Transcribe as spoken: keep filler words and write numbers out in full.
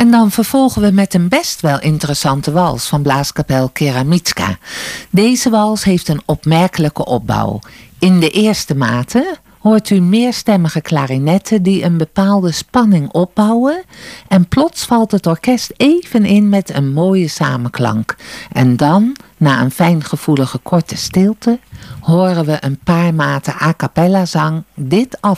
En dan vervolgen we met een best wel interessante wals van blaaskapel Keramitska. Deze wals heeft een opmerkelijke opbouw. In de eerste mate hoort u meerstemmige klarinetten die een bepaalde spanning opbouwen en plots valt het orkest even in met een mooie samenklank. En dan, na een fijngevoelige korte stilte, horen we een paar maten a cappella zang dit af.